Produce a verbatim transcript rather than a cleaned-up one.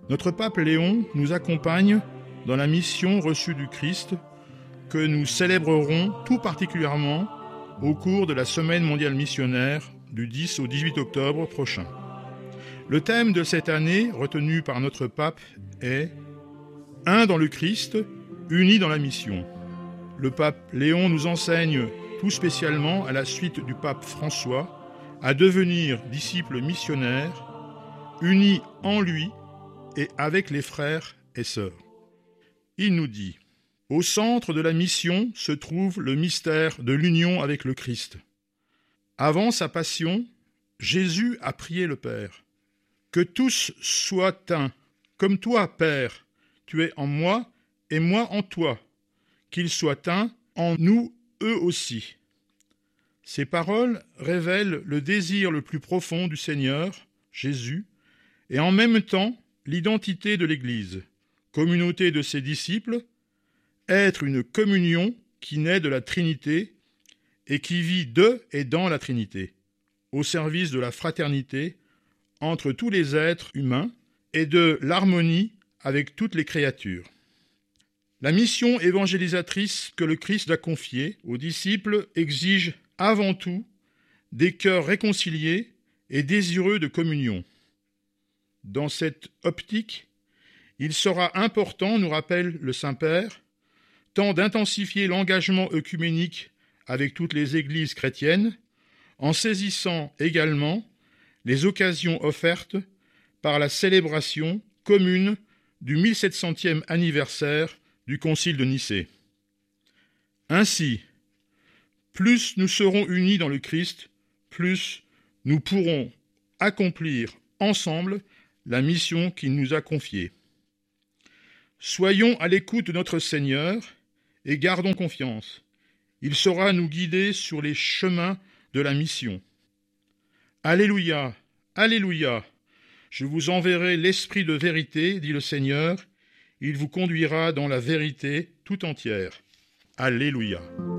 Notre pape Léon nous accompagne dans la mission reçue du Christ que nous célébrerons tout particulièrement au cours de la Semaine mondiale missionnaire du dix au dix-huit octobre prochain. Le thème de cette année, retenu par notre pape, est « Un dans le Christ, unis dans la mission ». Le pape Léon nous enseigne tout spécialement, à la suite du pape François, à devenir disciples missionnaires, unis en lui et avec les frères et sœurs. Il nous dit « Au centre de la mission se trouve le mystère de l'union avec le Christ. Avant sa passion, Jésus a prié le Père. Que tous soient un, comme toi, Père, tu es en moi et moi en toi, qu'ils soient un en nous eux aussi. » Ces paroles révèlent le désir le plus profond du Seigneur, Jésus, et en même temps l'identité de l'Église, communauté de ses disciples, être une communion qui naît de la Trinité et qui vit de et dans la Trinité, au service de la fraternité entre tous les êtres humains et de l'harmonie avec toutes les créatures. La mission évangélisatrice que le Christ a confiée aux disciples exige avant tout des cœurs réconciliés et désireux de communion. Dans cette optique, il sera important, nous rappelle le Saint-Père, tant d'intensifier l'engagement œcuménique avec toutes les églises chrétiennes, en saisissant également les occasions offertes par la célébration commune du mille sept centième anniversaire du Concile de Nicée. Ainsi, plus nous serons unis dans le Christ, plus nous pourrons accomplir ensemble la mission qu'il nous a confiée. Soyons à l'écoute de notre Seigneur et gardons confiance. Il saura nous guider sur les chemins de la mission. Alléluia, Alléluia, je vous enverrai l'Esprit de vérité, dit le Seigneur, il vous conduira dans la vérité tout entière. Alléluia.